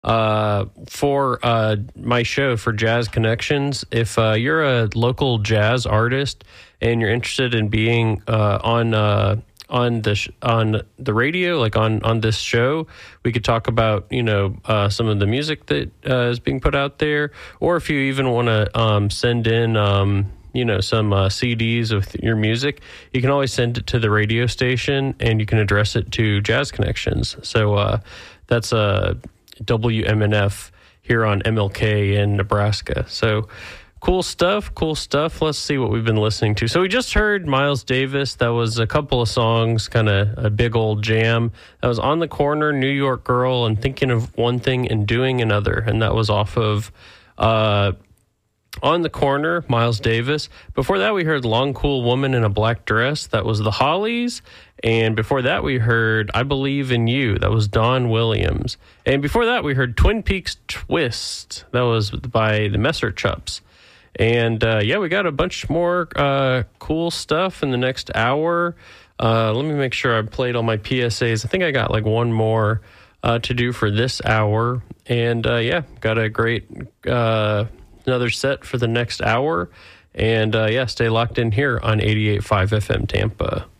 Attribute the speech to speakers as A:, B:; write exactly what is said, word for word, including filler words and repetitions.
A: uh, for uh, my show for Jazz Connections. If uh, you're a local jazz artist and you're interested in being uh, on uh, on the sh- on the radio, like on, on this show, we could talk about you know uh, some of the music that uh, is being put out there, or if you even want to um, send in. Um, you know, some uh, C Ds of your music, you can always send it to the radio station and you can address it to Jazz Connections. So uh, that's a W M N F here on M L K in Nebraska. So cool stuff, cool stuff. Let's see what we've been listening to. So we just heard Miles Davis. That was a couple of songs, kind of a big old jam. That was On the Corner, New York Girl, and Thinking of One Thing and Doing Another. And that was off of... Uh, On the Corner, Miles Davis. Before that, we heard Long Cool Woman in a Black Dress. That was the Hollies. And before that, we heard I Believe in You. That was Don Williams. And before that, we heard Twin Peaks Twist. That was by the Messer Chups. And uh, yeah, we got a bunch more uh, cool stuff in the next hour. Uh, let me make sure I played all my P S As. I think I got like one more uh, to do for this hour. And uh, yeah, got a great... Uh, another set for the next hour. And uh, yeah, stay locked in here on eighty-eight point five F M Tampa.